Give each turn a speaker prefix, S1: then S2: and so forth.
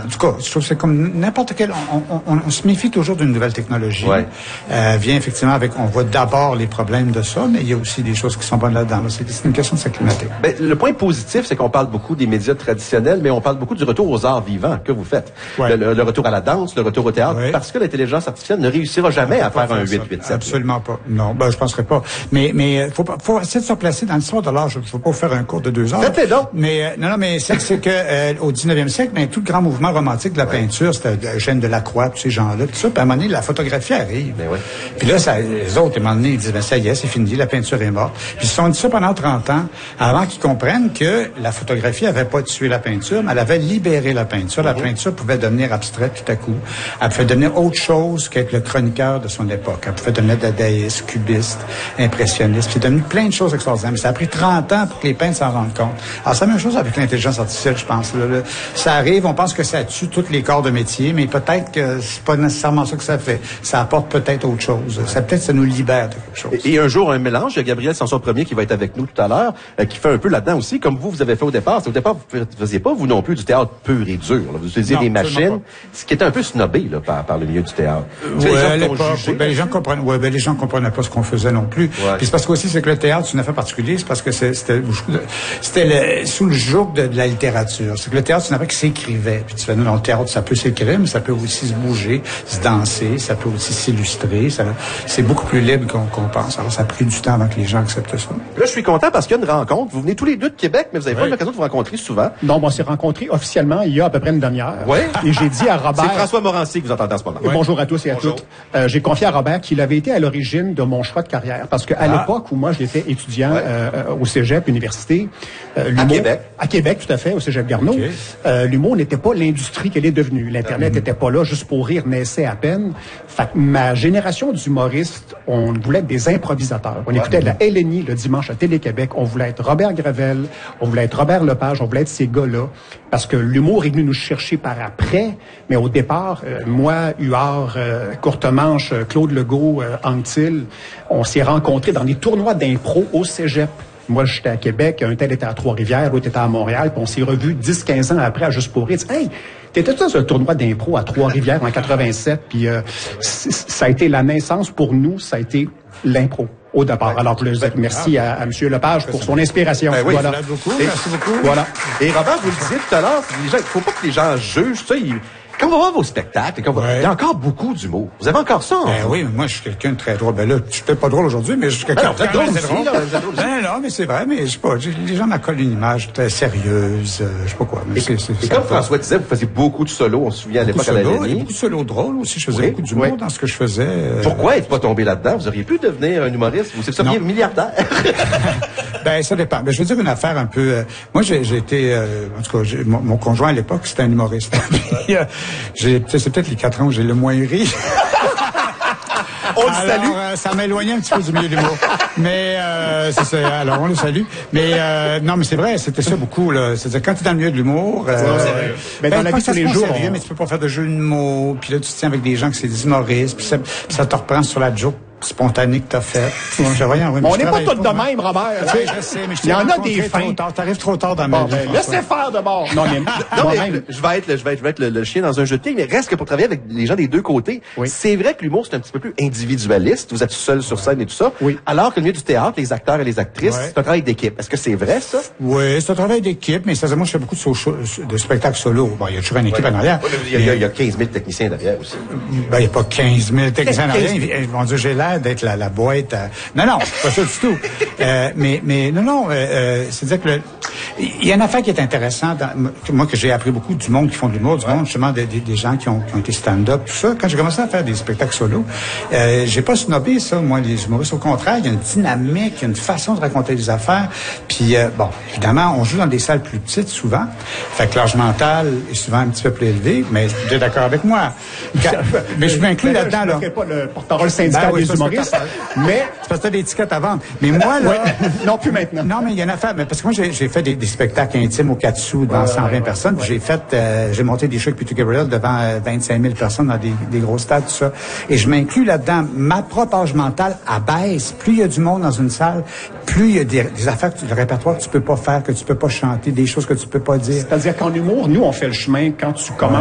S1: En tout cas, je trouve que c'est comme n'importe quel... On se méfie toujours d'une nouvelle technologie.
S2: Ouais.
S1: Vient effectivement avec... On voit d'abord les problèmes de ça, mais il y a aussi des choses qui sont bonnes là-dedans. C'est une question de s'acclimater.
S2: Ben, le point positif, c'est qu'on parle beaucoup des médias traditionnels, mais on parle beaucoup du retour aux arts vivants que vous faites.
S1: Ouais.
S2: Le retour à la danse, le retour au théâtre,
S1: ouais.
S2: Parce que l'intelligence artificielle ne réussira jamais à faire un 8-8-7.
S1: Absolument pas. Non, je penserais pas. Mais faut essayer de se placer dans l'histoire de l'art. Je ne vais pas vous faire un cours de 2 heures.
S2: Faites-les donc.
S1: Mais non, mais c'est que au 19e siècle, ben, tout le grand mouvement romantique de la peinture, c'était Eugène Delacroix, tous ces gens-là, tout ça. Puis à un moment donné, la photographie arrive.
S2: Ben ouais.
S1: Puis là, les autres, à un moment donné, ils disent, ben ça y est, c'est fini, la peinture est morte. Puis ils se sont dit ça pendant 30 ans, avant qu'ils comprennent que la photographie avait pas tué la peinture, mais elle avait libéré la peinture. La peinture pouvait devenir abstraite tout à coup. Elle pouvait devenir autre chose qu'être le chroniqueur de son époque. Elle pouvait devenir dadaïste, cubiste, impressionniste. Puis c'est devenu plein de choses extraordinaires. Mais ça a pris 30 ans pour que les peintres s'en rendent compte. Alors c'est la même chose avec l'intelligence artificielle, je pense. Là. Ça arrive, on pense que ça tue tous les corps de métier, mais peut-être que c'est pas nécessairement ça que ça fait. Ça apporte peut-être autre chose. Ça nous libère de quelque chose.
S2: Et un jour, un mélange. Il y a Gabriel Sanson-Premier qui va être avec nous tout à l'heure, qui fait un peu là-dedans aussi, comme vous avez fait au départ. Au départ, vous ne faisiez pas, vous non plus, du théâtre pur et dur. Là. Vous utilisiez des machines, ce qui était un peu snobé là, par le milieu du théâtre.
S1: Les gens comprenaient pas ce qu'on faisait non plus.
S2: Ouais.
S1: Puis c'est parce qu'aussi, c'est que le théâtre, c'est une affaire particulière, c'est parce que c'était sous le joug de la littérature. C'est que le théâtre, c'est une affaire qui s'écrivait. Puis tu fais, non, le théâtre, ça peut s'écrire, mais ça peut aussi se bouger, se danser, ça peut aussi s'illustrer. C'est beaucoup plus libre qu'on pense. Alors, ça a pris du temps avant que les gens acceptent ça.
S2: Là, je suis content parce qu'il y a une rencontre. Vous venez tous les deux de Québec, mais vous n'avez pas l'occasion de vous rencontrer souvent.
S3: Non, on s'est rencontrés officiellement il y a à peu près une demi-heure.
S2: Oui.
S3: Et j'ai dit à Robert...
S2: C'est François Morancy que vous entendez en ce moment.
S3: Ouais. Bonjour à tous et à toutes. J'ai confié à Robert qu'il avait été à l'origine de mon choix de carrière. Parce qu'à l'époque où moi, j'étais étudiant au cégep, université...
S2: à Québec.
S3: À Québec, tout à fait, au cégep Garneau. Okay. L'humour n'était pas l'industrie qu'elle est devenue. L'Internet n'était pas là, juste pour rire, naissait à peine. Fait que ma génération d'humoristes, on voulait être des improvisateurs. On écoutait de la LNI le dimanche à Télé-Québec. On voulait être Robert Gravel, on voulait être Robert Lepage, on voulait être ces gars-là. Parce que l'humour est venu nous chercher par après. Mais au départ, moi, Huard, Courtemanche, Claude Legault, Anctil, on s'est rencontrés dans des tournois d'impro au cégep. Moi, j'étais à Québec, un tel était à Trois-Rivières, l'autre était à Montréal, puis on s'est revus 10-15 ans après à Juste pour rire. Hey, t'étais dans un tournoi d'impro à Trois-Rivières en 87, puis ça a été la naissance pour nous, ça a été l'impro au départ. Alors, je voulais dire merci à M. Lepage pour son inspiration.
S2: Ben oui,
S3: voilà.
S1: Merci beaucoup.
S3: Voilà.
S2: Et Robert, vous le disiez tout à l'heure, il ne faut pas que les gens jugent ça. Quand on va voir vos spectacles, il y a encore beaucoup d'humour. Vous avez encore ça?
S1: Oui, mais moi, je suis quelqu'un de très drôle. Ben là, je suis peut-être pas drôle aujourd'hui, mais je suis quelqu'un de très drôle. Non, mais c'est vrai, mais je sais pas. Les gens m'accolent une image très sérieuse, je sais pas quoi. Mais
S2: et comme François disait, vous faisiez beaucoup de solos, on se souvient à l'époque à la LNI.
S1: Il y a beaucoup de solos drôles aussi. Je faisais beaucoup d'humour dans ce que je faisais.
S2: Pourquoi être pas tombé là-dedans? Vous auriez pu devenir un humoriste. Vous seriez milliardaire.
S1: Ben, ça dépend. Ben, je veux dire une affaire un peu... moi, j'ai été... en tout cas, mon conjoint à l'époque, c'était un humoriste. C'est peut-être les 4 ans où j'ai le moins ri.
S2: On le salue.
S1: Ça m'a éloigné un petit peu du milieu de l'humour. Mais c'est ça. Alors, on le salue. Mais non, mais c'est vrai, c'était ça beaucoup. Là. C'est-à-dire, quand tu es dans le milieu de l'humour...
S3: Mais dans la vie de tous les jours...
S1: Sérieux, mais tu peux pas faire de jeu de mots. Puis là, tu te tiens avec des gens qui c'est des humoristes. Puis ça te reprend sur la joke spontané que t'as fait.
S3: On n'est pas tous de même, Robert.
S1: Je sais, mais
S3: il y en a des fins.
S1: T'arrives trop tard dans ma vie.
S3: Laissez faire de bord. Non, mais
S2: je vais être le chien dans un jeu de quilles, mais reste que pour travailler avec les gens des deux côtés, c'est vrai que l'humour, c'est un petit peu plus individualiste. Vous êtes seul sur scène et tout ça.
S3: Oui.
S2: Alors que le milieu du théâtre, les acteurs et les actrices, c'est un travail d'équipe. Est-ce que c'est vrai, ça?
S1: Oui, c'est un travail d'équipe, mais moi, je fais beaucoup de spectacles solo. Bon, il y a toujours une équipe en arrière.
S2: Il y a 15 000 techniciens derrière aussi.
S1: Ben, il n'y a pas 15 000 techniciens en arrière. Mon Dieu, j'ai l'air d'être la boîte. Non, c'est pas ça du tout. Mais non, c'est-à-dire que il y a une affaire qui est intéressante, moi que j'ai appris beaucoup du monde qui font de l'humour, du monde justement des gens qui ont été stand-up, tout ça. Quand j'ai commencé à faire des spectacles solo, j'ai pas snobé ça, moi, les humoristes. Au contraire, il y a une dynamique, il y a une façon de raconter des affaires. Puis bon, évidemment, on joue dans des salles plus petites souvent. Fait que l'âge mental est souvent un petit peu plus élevé, mais tu es d'accord avec moi. Mais je m'inclus là-dedans.
S3: Je ne pas le porte-parole syndical des humoristes.
S1: Mais c'est parce que t'as des tickets à vendre. Mais moi, là...
S3: non, plus maintenant.
S1: Non, mais il y a une affaire. Mais parce que moi, j'ai fait des spectacles intimes au 4 sous devant 120 personnes. Puis j'ai monté des shows avec Peter Gabriel devant 25 000 personnes dans des gros stades, tout ça. Et je m'inclus là-dedans. Ma propre âge mental abaisse. Plus il y a du monde dans une salle, plus il y a des affaires, le répertoire que tu peux pas faire, que tu peux pas chanter, des choses que tu peux pas dire.
S3: C'est-à-dire qu'en humour, nous, on fait le chemin quand tu commences